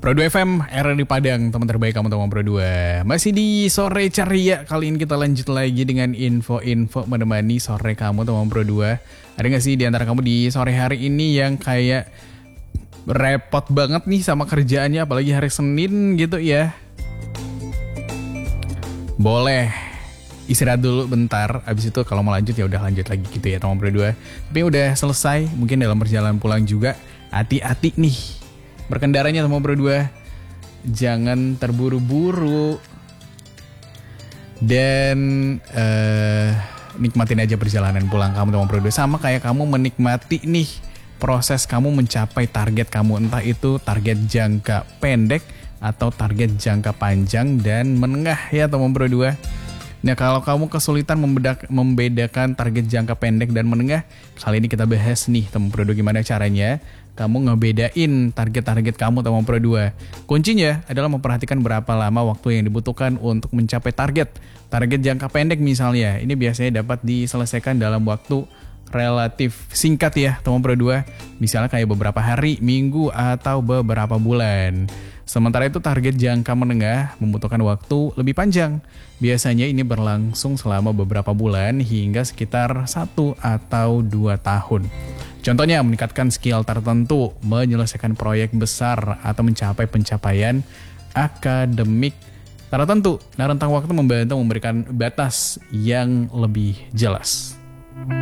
Pro 2 FM, era di Padang, teman terbaik kamu teman Pro 2. Masih di sore ceria, kali ini kita lanjut lagi dengan info-info menemani sore kamu teman Pro 2. Ada gak sih di antara kamu di sore hari ini yang kayak repot banget nih sama kerjaannya, apalagi hari Senin gitu ya? Boleh istirahat dulu bentar, abis itu kalau mau lanjut ya udah lanjut lagi gitu ya teman Pro 2. Tapi udah selesai, mungkin dalam perjalanan pulang juga hati-hati nih berkendaranya teman Pro 2. Jangan terburu-buru dan nikmatin aja perjalanan pulang kamu teman Pro 2, sama kayak kamu menikmati nih proses kamu mencapai target kamu, entah itu target jangka pendek atau target jangka panjang dan menengah ya teman Pro 2. Nah, kalau kamu kesulitan membedakan target jangka pendek dan menengah, kali ini kita bahas nih teman Pro 2 gimana caranya kamu ngebedain target-target kamu teman Pro 2. Kuncinya adalah memperhatikan berapa lama waktu yang dibutuhkan untuk mencapai target. Target jangka pendek misalnya, ini biasanya dapat diselesaikan dalam waktu relatif singkat ya teman Pro 2. Misalnya kayak beberapa hari, minggu, atau beberapa bulan. Sementara itu target jangka menengah membutuhkan waktu lebih panjang. Biasanya ini berlangsung selama beberapa bulan hingga sekitar 1 atau 2 tahun. Contohnya meningkatkan skill tertentu, menyelesaikan proyek besar, atau mencapai pencapaian akademik tertentu. Nah, rentang waktu membantu memberikan batas yang lebih jelas.